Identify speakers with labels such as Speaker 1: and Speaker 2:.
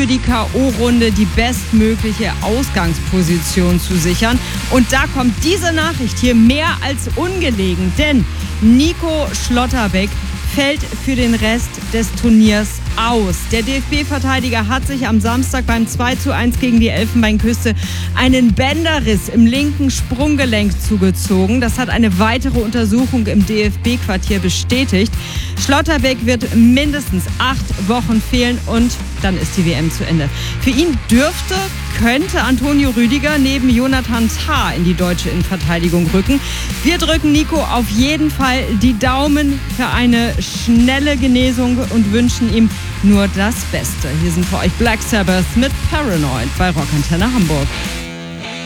Speaker 1: für die K.O.-Runde die bestmögliche Ausgangsposition zu sichern. Und da kommt diese Nachricht hier mehr als ungelegen, denn Nico Schlotterbeck fällt für den Rest des Turniers aus. Der DFB-Verteidiger hat sich am Samstag beim 2:1 gegen die Elfenbeinküste einen Bänderriss im linken Sprunggelenk zugezogen. Das hat eine weitere Untersuchung im DFB-Quartier bestätigt. Schlotterbeck wird mindestens 8 Wochen fehlen und dann ist die WM zu Ende. Für ihn könnte Antonio Rüdiger neben Jonathan Tah in die deutsche Innenverteidigung rücken. Wir drücken Nico auf jeden Fall die Daumen für eine schnelle Genesung und wünschen ihm nur das Beste. Hier sind für euch Black Sabbath mit Paranoid bei Rockantenne Hamburg.